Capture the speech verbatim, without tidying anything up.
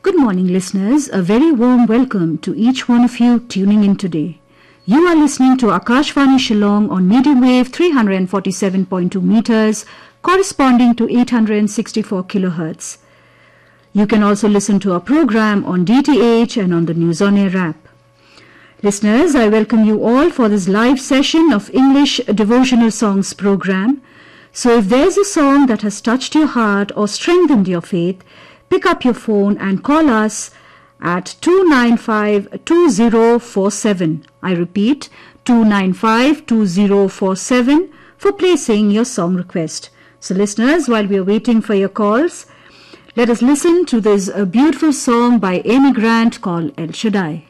Good morning, listeners. A very warm welcome to each one of you tuning in today. You are listening to Akashvani Shillong on medium wave three forty-seven point two meters, corresponding to eight hundred sixty-four kilohertz. You can also listen to our program on D T H and on the News On Air app. Listeners, I welcome you all for this live session of English Devotional Songs program. So if there's a song that has touched your heart or strengthened your faith, pick up your phone and call us at two nine five, two zero four seven. I repeat, two nine five, two zero four seven for placing your song request. So listeners, while we are waiting for your calls, let us listen to this uh, beautiful song by Amy Grant called El Shaddai.